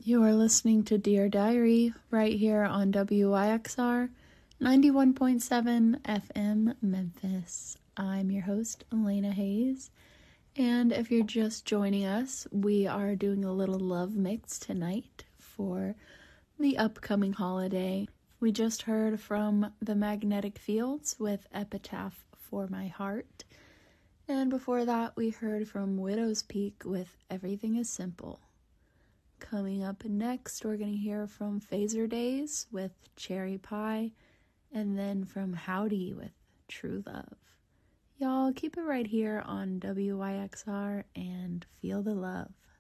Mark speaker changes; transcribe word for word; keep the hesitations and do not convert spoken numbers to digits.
Speaker 1: You are listening to Dear Diary right here on W Y X R ninety-one point seven F M Memphis. I'm your host, Elena Hayes, and if you're just joining us, we are doing a little love mix tonight for the upcoming holiday. We just heard from The Magnetic Fields with Epitaph for My Heart, and before that we heard from Widow's Peak with Everything is Simple. Coming up next, we're going to hear from Phaser Days with Cherry Pie, and then from Howdy with True Love. Y'all keep it right here on W Y X R and feel the love.